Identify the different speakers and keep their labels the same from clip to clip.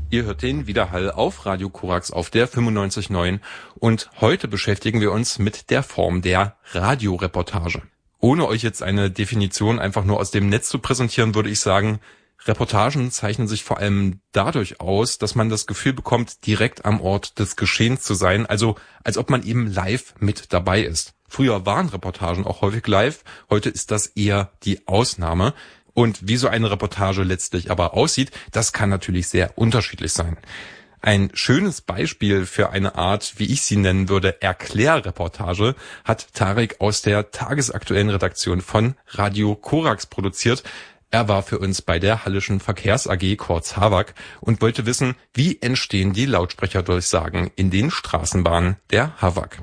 Speaker 1: Ihr hört den Widerhall auf Radio Korax auf der 95.9 und heute beschäftigen wir uns mit der Form der Radioreportage. Ohne euch jetzt eine Definition einfach nur aus dem Netz zu präsentieren, würde ich sagen, Reportagen zeichnen sich vor allem dadurch aus, dass man das Gefühl bekommt, direkt am Ort des Geschehens zu sein, also als ob man eben live mit dabei ist. Früher waren Reportagen auch häufig live, heute ist das eher die Ausnahme. Und wie so eine Reportage letztlich aber aussieht, das kann natürlich sehr unterschiedlich sein. Ein schönes Beispiel für eine Art, wie ich sie nennen würde, Erklärreportage, hat Tarek aus der tagesaktuellen Redaktion von Radio Korax produziert. Er war für uns bei der Hallischen Verkehrs AG, kurz HAVAG, und wollte wissen, wie entstehen die Lautsprecherdurchsagen in den Straßenbahnen der HAVAG.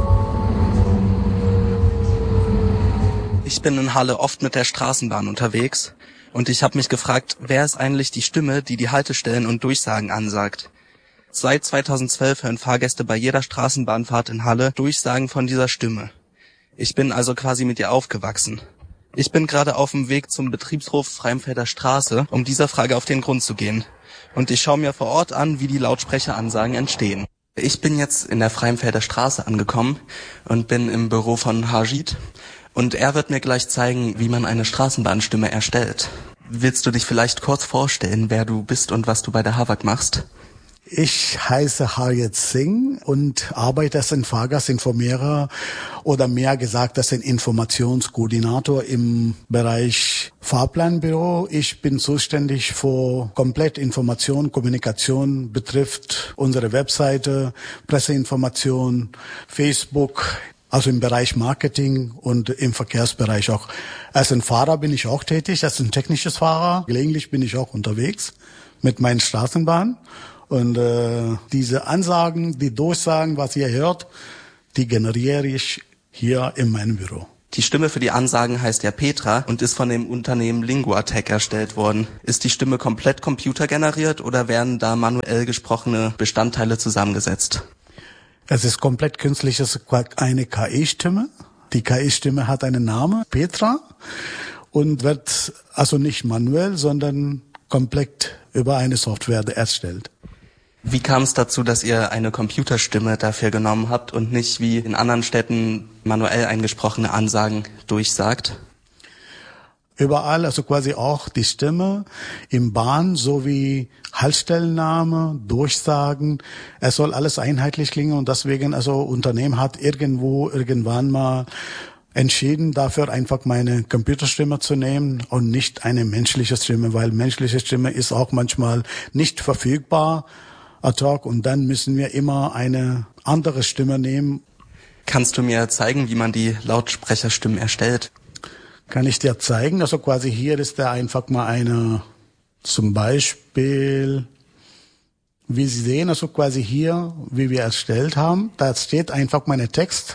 Speaker 2: Ich bin in Halle oft mit der Straßenbahn unterwegs und ich habe mich gefragt, wer ist eigentlich die Stimme, die die Haltestellen und Durchsagen ansagt? Seit 2012 hören Fahrgäste bei jeder Straßenbahnfahrt in Halle Durchsagen von dieser Stimme. Ich bin also quasi mit ihr aufgewachsen. Ich bin gerade auf dem Weg zum Betriebshof Freimfelder Straße, um dieser Frage auf den Grund zu gehen. Und ich schaue mir vor Ort an, wie die Lautsprecheransagen entstehen. Ich bin jetzt in der Freimfelder Straße angekommen und bin im Büro von Hajid. Und er wird mir gleich zeigen, wie man eine Straßenbahnstimme erstellt. Willst du dich vielleicht kurz vorstellen, wer du bist und was du bei der HAVAG machst?
Speaker 3: Ich heiße Harjit Singh und arbeite als ein Fahrgastinformierer oder mehr gesagt als ein Informationskoordinator im Bereich Fahrplanbüro. Ich bin zuständig für komplett Information, Kommunikation betrifft unsere Webseite, Presseinformation, Facebook, also im Bereich Marketing und im Verkehrsbereich auch. Als ein Fahrer bin ich auch tätig, als ein technisches Fahrer. Gelegentlich bin ich auch unterwegs mit meinen Straßenbahnen. Und diese Ansagen, die Durchsagen, was ihr hört, die generiere ich hier in meinem Büro.
Speaker 2: Die Stimme für die Ansagen heißt ja Petra und ist von dem Unternehmen Linguatec erstellt worden. Ist die Stimme komplett computergeneriert oder werden da manuell gesprochene Bestandteile zusammengesetzt?
Speaker 3: Es ist komplett künstlich, es ist eine KI-Stimme. Die KI-Stimme hat einen Namen, Petra, und wird also nicht manuell, sondern komplett über eine Software erstellt.
Speaker 2: Wie kam es dazu, dass ihr eine Computerstimme dafür genommen habt und nicht wie in anderen Städten manuell eingesprochene Ansagen durchsagt?
Speaker 3: Überall, also quasi auch die Stimme im Bahn sowie Haltstellenname, Durchsagen. Es soll alles einheitlich klingen und deswegen, also Unternehmen hat irgendwann mal entschieden, dafür einfach meine Computerstimme zu nehmen und nicht eine menschliche Stimme, weil menschliche Stimme ist auch manchmal nicht verfügbar ad hoc und dann müssen wir immer eine andere Stimme nehmen.
Speaker 2: Kannst du mir zeigen, wie man die Lautsprecherstimmen erstellt?
Speaker 3: Kann ich dir zeigen. Also quasi hier ist da einfach mal eine, zum Beispiel, wie Sie sehen, also quasi hier, wie wir erstellt haben, da steht einfach mein Text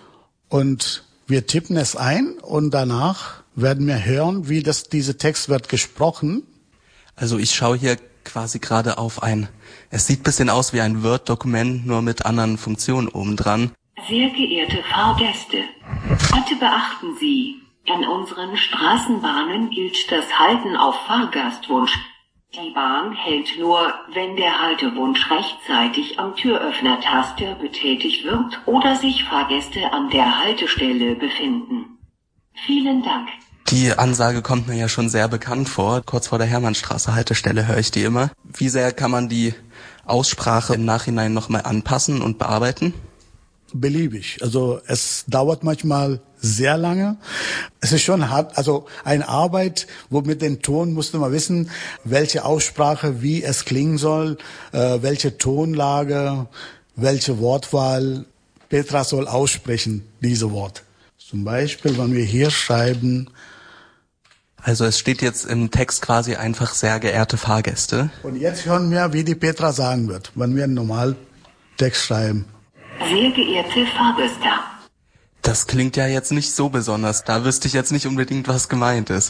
Speaker 3: und wir tippen es ein und danach werden wir hören, wie dieser Text wird gesprochen.
Speaker 2: Also ich schaue hier quasi gerade auf es sieht ein bisschen aus wie ein Word-Dokument, nur mit anderen Funktionen obendran.
Speaker 4: Sehr geehrte Fahrgäste, bitte beachten Sie, an unseren Straßenbahnen gilt das Halten auf Fahrgastwunsch. Die Bahn hält nur, wenn der Haltewunsch rechtzeitig am Türöffner-Taster betätigt wird oder sich Fahrgäste an der Haltestelle befinden. Vielen Dank.
Speaker 2: Die Ansage kommt mir ja schon sehr bekannt vor. Kurz vor der Hermannstraße Haltestelle höre ich die immer. Wie sehr kann man die Aussprache im Nachhinein nochmal anpassen und bearbeiten?
Speaker 3: Beliebig. Also es dauert manchmal sehr lange. Es ist schon hart, also eine Arbeit, wo mit dem Ton musste man wissen, welche Aussprache, wie es klingen soll, welche Tonlage, welche Wortwahl Petra soll aussprechen, diese Wort. Zum Beispiel, wenn wir hier schreiben.
Speaker 2: Also es steht jetzt im Text quasi einfach sehr geehrte Fahrgäste.
Speaker 3: Und jetzt hören wir, wie die Petra sagen wird, wenn wir einen normalen Text schreiben.
Speaker 4: Sehr geehrte Fahrgäste.
Speaker 2: Das klingt ja jetzt nicht so besonders. Da wüsste ich jetzt nicht unbedingt, was gemeint ist.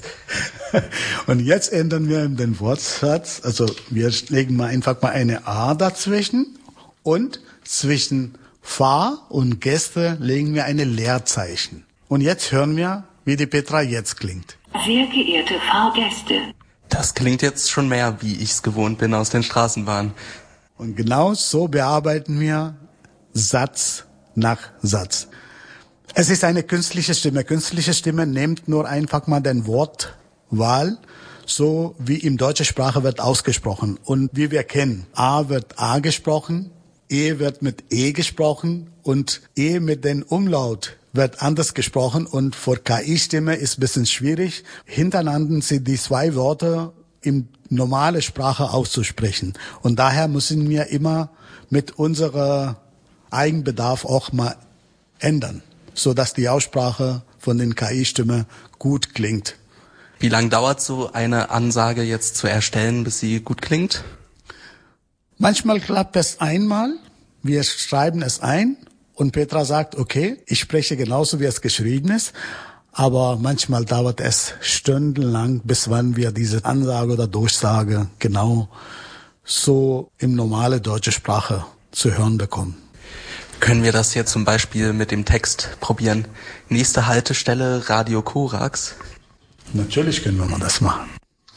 Speaker 3: Und jetzt ändern wir den Wortsatz. Also wir legen mal einfach mal eine A dazwischen und zwischen Fahr- und Gäste legen wir eine Leerzeichen. Und jetzt hören wir, wie die Petra jetzt klingt.
Speaker 4: Sehr geehrte Fahrgäste.
Speaker 2: Das klingt jetzt schon mehr, wie ich es gewohnt bin aus den Straßenbahnen.
Speaker 3: Und genau so bearbeiten wir Satz nach Satz. Es ist eine künstliche Stimme. Künstliche Stimme nimmt nur einfach mal den Wortwahl, so wie in deutscher Sprache wird ausgesprochen. Und wie wir kennen, A wird A gesprochen, E wird mit E gesprochen und E mit den Umlaut wird anders gesprochen. Und für KI-Stimme ist ein bisschen schwierig. Hintereinander sind die zwei Worte in normale Sprache auszusprechen. Und daher müssen wir immer mit unserem Eigenbedarf auch mal ändern, so dass die Aussprache von den KI-Stimme gut klingt.
Speaker 2: Wie lange dauert so eine Ansage jetzt zu erstellen, bis sie gut klingt?
Speaker 3: Manchmal klappt es einmal, wir schreiben es ein und Petra sagt, okay, ich spreche genauso, wie es geschrieben ist, aber manchmal dauert es stundenlang, bis wann wir diese Ansage oder Durchsage genau so in normale deutsche Sprache zu hören bekommen.
Speaker 2: Können wir das jetzt zum Beispiel mit dem Text probieren? Nächste Haltestelle, Radio Korax.
Speaker 3: Natürlich können wir mal das machen.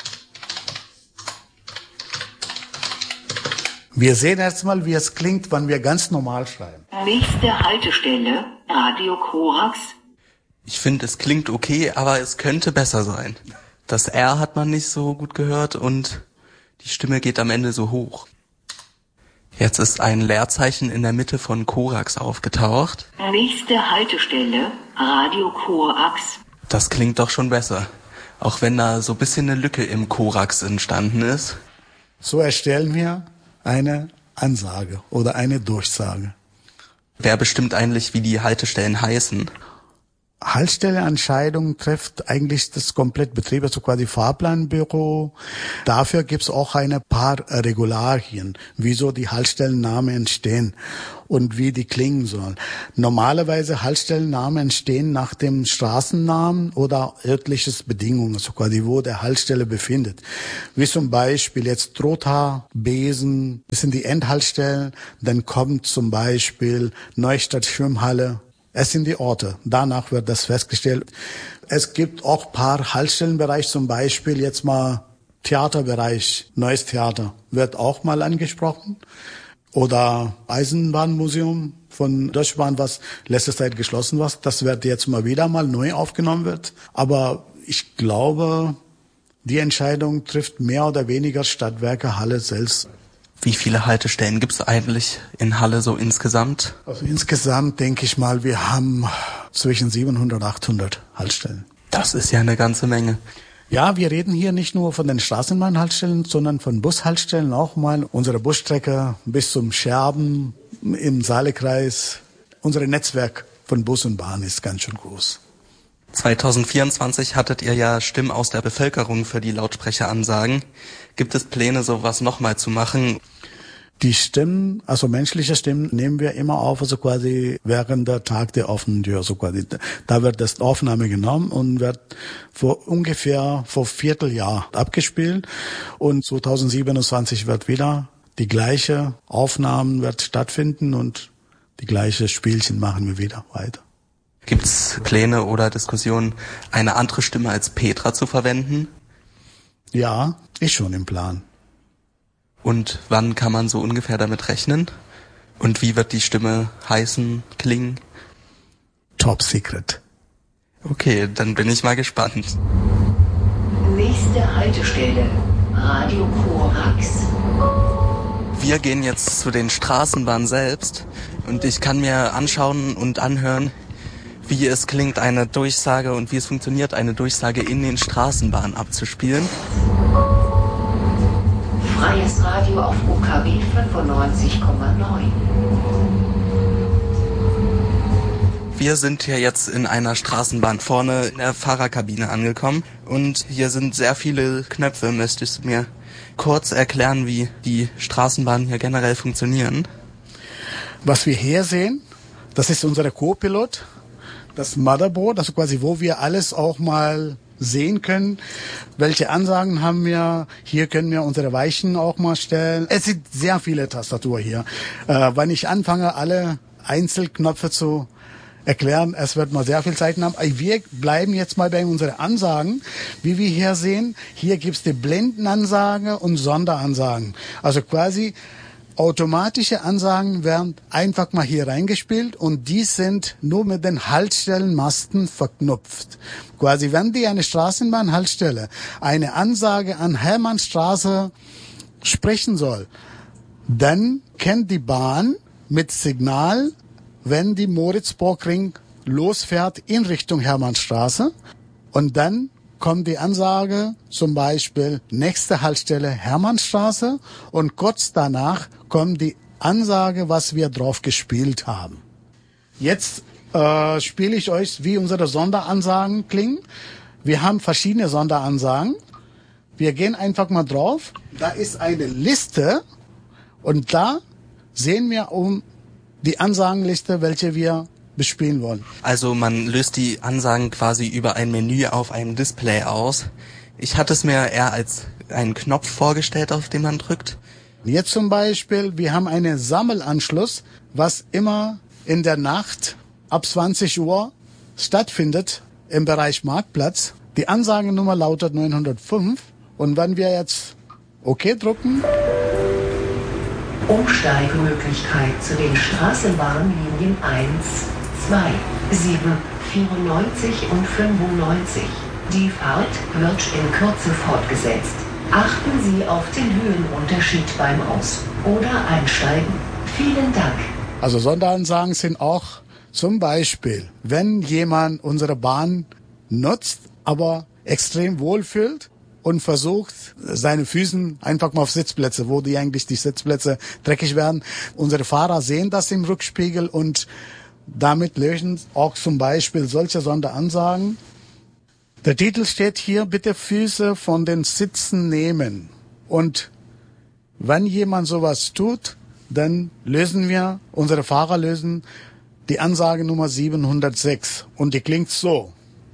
Speaker 3: Wir sehen erstmal, wie es klingt, wenn wir ganz normal schreiben.
Speaker 4: Nächste Haltestelle, Radio Korax.
Speaker 2: Ich finde, es klingt okay, aber es könnte besser sein. Das R hat man nicht so gut gehört und die Stimme geht am Ende so hoch. Jetzt ist ein Leerzeichen in der Mitte von Korax aufgetaucht.
Speaker 4: Nächste Haltestelle, Radio Korax.
Speaker 2: Das klingt doch schon besser. Auch wenn da so ein bisschen eine Lücke im Korax entstanden ist.
Speaker 3: So erstellen wir eine Ansage oder eine Durchsage.
Speaker 2: Wer bestimmt eigentlich, wie die Haltestellen heißen?
Speaker 3: Haltestelleentscheidung trifft eigentlich das komplette Betrieb, also quasi Fahrplanbüro. Dafür gibt's auch ein paar Regularien, wieso die Haltestellennamen entstehen und wie die klingen sollen. Normalerweise Haltestellennamen entstehen nach dem Straßennamen oder örtliches Bedingungen, also quasi wo der Haltestelle befindet. Wie zum Beispiel jetzt Trotha, Besen, das sind die Endhaltestellen, dann kommt zum Beispiel Neustadt Schwimmhalle. Es sind die Orte. Danach wird das festgestellt. Es gibt auch paar Haltestellenbereich, zum Beispiel jetzt mal Theaterbereich, Neues Theater wird auch mal angesprochen. Oder Eisenbahnmuseum von Deutsche Bahn, was letzte Zeit geschlossen war. Das wird jetzt mal wieder mal neu aufgenommen wird. Aber ich glaube, die Entscheidung trifft mehr oder weniger Stadtwerke Halle selbst.
Speaker 2: Wie viele Haltestellen gibt's eigentlich in Halle so insgesamt?
Speaker 3: Also insgesamt denke ich mal, wir haben zwischen 700 und 800 Haltestellen.
Speaker 2: Das ist ja eine ganze Menge.
Speaker 3: Ja, wir reden hier nicht nur von den Straßenbahnhaltestellen, sondern von Bushaltestellen auch mal. Unsere Busstrecke bis zum Scherben im Saalekreis. Unser Netzwerk von Bus und Bahn ist ganz schön groß.
Speaker 2: 2024 hattet ihr ja Stimmen aus der Bevölkerung für die Lautsprecheransagen. Gibt es Pläne, sowas nochmal zu machen?
Speaker 3: Die Stimmen, also menschliche Stimmen, nehmen wir immer auf, also quasi während der Tag der offenen Tür, so quasi. Da wird das Aufnahme genommen und wird vor Vierteljahr abgespielt und 2027 wird wieder die gleiche Aufnahmen wird stattfinden und die gleiche Spielchen machen wir wieder weiter.
Speaker 2: Gibt's Pläne oder Diskussionen, eine andere Stimme als Petra zu verwenden?
Speaker 3: Ja, ist schon im Plan.
Speaker 2: Und wann kann man so ungefähr damit rechnen? Und wie wird die Stimme heißen, klingen?
Speaker 3: Top Secret.
Speaker 2: Okay, dann bin ich mal gespannt.
Speaker 4: Nächste Haltestelle, Radio Korax.
Speaker 2: Wir gehen jetzt zu den Straßenbahnen selbst und ich kann mir anschauen und anhören, wie es klingt, eine Durchsage und wie es funktioniert, eine Durchsage in den Straßenbahnen abzuspielen.
Speaker 4: Freies Radio auf UKW 95,9.
Speaker 2: Wir sind hier jetzt in einer Straßenbahn vorne in der Fahrerkabine angekommen und hier sind sehr viele Knöpfe. Möchtest du mir kurz erklären, wie die Straßenbahnen hier generell funktionieren?
Speaker 3: Was wir hier sehen, das ist unser Co-Pilot, das Motherboard, also quasi wo wir alles auch mal sehen können, welche Ansagen haben wir. Hier können wir unsere Weichen auch mal stellen. Es sind sehr viele Tastaturen hier. Wenn ich anfange, alle Einzelknöpfe zu erklären. Es wird mal sehr viel Zeit haben. Wir bleiben jetzt mal bei unseren Ansagen. Wie wir hier sehen, hier gibt's die Blindenansage und Sonderansagen. Also quasi automatische Ansagen werden einfach mal hier reingespielt und die sind nur mit den Haltstellenmasten verknüpft. Quasi, wenn die eine Straßenbahnhaltestelle eine Ansage an Hermannstraße sprechen soll, dann kennt die Bahn mit Signal, wenn die Moritzburgring losfährt in Richtung Hermannstraße und dann kommt die Ansage, zum Beispiel nächste Haltestelle Hermannstraße und kurz danach kommt die Ansage, was wir drauf gespielt haben. Jetzt spiele ich euch, wie unsere Sonderansagen klingen. Wir haben verschiedene Sonderansagen. Wir gehen einfach mal drauf. Da ist eine Liste und da sehen wir die Ansagenliste, welche wir bespielen wollen.
Speaker 2: Also man löst die Ansagen quasi über ein Menü auf einem Display aus. Ich hatte es mir eher als einen Knopf vorgestellt, auf den man drückt.
Speaker 3: Jetzt zum Beispiel, wir haben einen Sammelanschluss, was immer in der Nacht ab 20 Uhr stattfindet im Bereich Marktplatz. Die Ansagennummer lautet 905 und wenn wir jetzt OK drücken...
Speaker 4: Umsteigemöglichkeit zu den Straßenbahnlinien 1, 2, 7, 94 und 95. Die Fahrt wird in Kürze fortgesetzt. Achten Sie auf den Höhenunterschied beim Aus- oder Einsteigen. Vielen Dank.
Speaker 3: Also Sonderansagen sind auch zum Beispiel, wenn jemand unsere Bahn nutzt, aber extrem wohlfühlt und versucht, seine Füßen einfach mal auf Sitzplätze, wo die Sitzplätze dreckig werden. Unsere Fahrer sehen das im Rückspiegel und damit lösen auch zum Beispiel solche Sonderansagen. Der Titel steht hier, bitte Füße von den Sitzen nehmen. Und wenn jemand sowas tut, dann unsere Fahrer lösen die Ansage Nummer 706. Und die klingt so.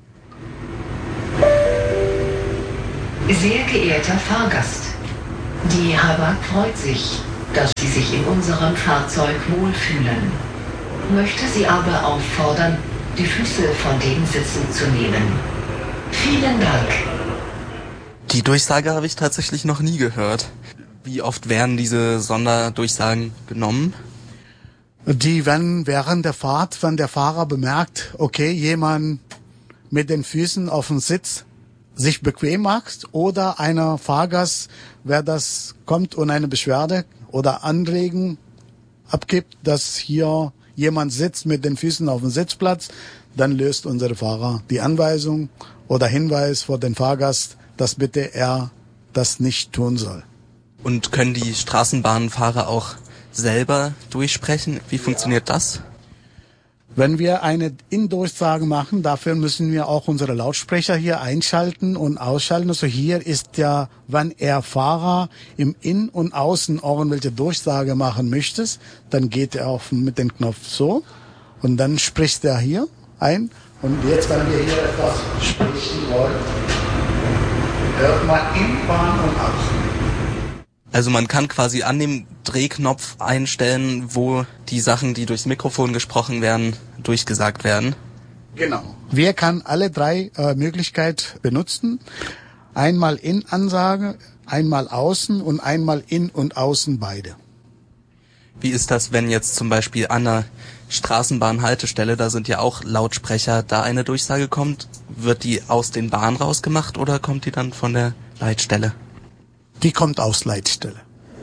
Speaker 4: Sehr geehrter Fahrgast, die HABAG freut sich, dass Sie sich in unserem Fahrzeug wohlfühlen. Möchte Sie aber auffordern, die Füße von den Sitzen zu nehmen. Vielen Dank.
Speaker 2: Die Durchsage habe ich tatsächlich noch nie gehört. Wie oft werden diese Sonderdurchsagen genommen?
Speaker 3: Die werden während der Fahrt, wenn der Fahrer bemerkt, okay, jemand mit den Füßen auf dem Sitz sich bequem macht oder einer Fahrgast, wer das kommt und eine Beschwerde oder Anregen abgibt, dass hier jemand sitzt mit den Füßen auf dem Sitzplatz, dann löst unsere Fahrer die Anweisung oder Hinweis vor den Fahrgast, dass bitte er das nicht tun soll.
Speaker 2: Und können die Straßenbahnfahrer auch selber durchsprechen? Wie funktioniert das?
Speaker 3: Wenn wir eine In-Durchsage machen, dafür müssen wir auch unsere Lautsprecher hier einschalten und ausschalten. Also hier ist ja, wenn er Fahrer im In- und Außen irgendwelche Durchsage machen möchtest, dann geht er mit dem Knopf so und dann spricht er hier ein. Und jetzt, wenn wir hier etwas sprechen wollen, hört man in, Bahn und Außen.
Speaker 2: Also man kann quasi an dem Drehknopf einstellen, wo die Sachen, die durchs Mikrofon gesprochen werden, durchgesagt werden.
Speaker 3: Genau. Wir kann alle drei Möglichkeiten benutzen. Einmal In-Ansage, einmal Außen und einmal In- und Außen beide.
Speaker 2: Wie ist das, wenn jetzt zum Beispiel an einer Straßenbahnhaltestelle, da sind ja auch Lautsprecher, da eine Durchsage kommt, wird die aus den Bahnen rausgemacht oder kommt die dann von der Leitstelle?
Speaker 3: Die kommt aus Leitstelle.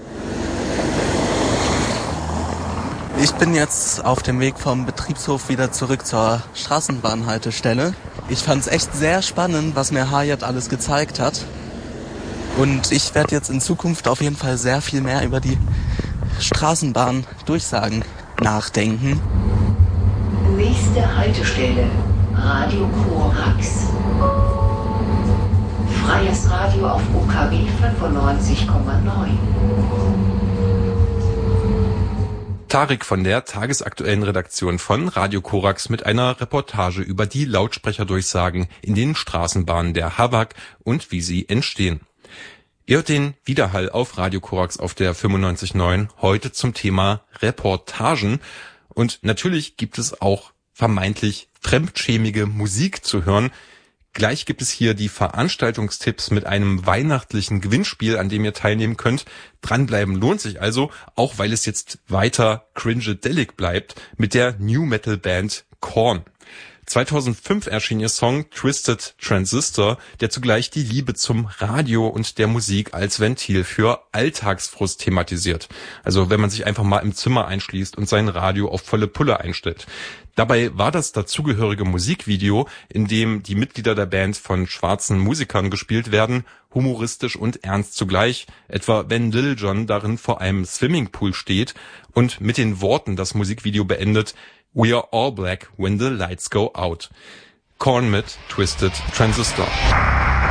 Speaker 2: Ich bin jetzt auf dem Weg vom Betriebshof wieder zurück zur Straßenbahnhaltestelle. Ich fand es echt sehr spannend, was mir Hayat alles gezeigt hat. Und ich werde jetzt in Zukunft auf jeden Fall sehr viel mehr über die Straßenbahn-Durchsagen nachdenken.
Speaker 4: Nächste Haltestelle, Radio Korax. Freies Radio auf UKW 95,9.
Speaker 1: Tarek von der tagesaktuellen Redaktion von Radio Korax mit einer Reportage über die Lautsprecherdurchsagen in den Straßenbahnen der HABAG und wie sie entstehen. Ihr hört den Widerhall auf Radio Korax auf der 95.9, heute zum Thema Reportagen. Und natürlich gibt es auch vermeintlich fremdschämige Musik zu hören. Gleich gibt es hier die Veranstaltungstipps mit einem weihnachtlichen Gewinnspiel, an dem ihr teilnehmen könnt. Dranbleiben lohnt sich also, auch weil es jetzt weiter cringedelic bleibt mit der New Metal Band Korn. 2005 erschien ihr Song Twisted Transistor, der zugleich die Liebe zum Radio und der Musik als Ventil für Alltagsfrust thematisiert. Also wenn man sich einfach mal im Zimmer einschließt und sein Radio auf volle Pulle einstellt. Dabei war das dazugehörige Musikvideo, in dem die Mitglieder der Band von schwarzen Musikern gespielt werden, humoristisch und ernst zugleich, etwa wenn Lil Jon darin vor einem Swimmingpool steht und mit den Worten das Musikvideo beendet: "We are all black when the lights go out." Korn mit Twisted Transistor.